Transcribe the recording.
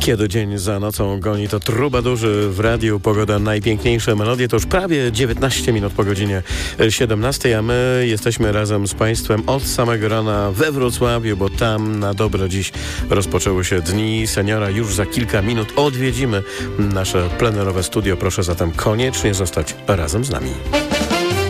Kiedy dzień za nocą goni, to trubadurzy w radiu. Pogoda, najpiękniejsze melodie. To już prawie 19 minut po godzinie 17, a my jesteśmy razem z Państwem od samego rana we Wrocławiu, bo tam na dobre dziś rozpoczęły się Dni Seniora. Już za kilka minut odwiedzimy nasze plenerowe studio. Proszę zatem koniecznie zostać razem z nami.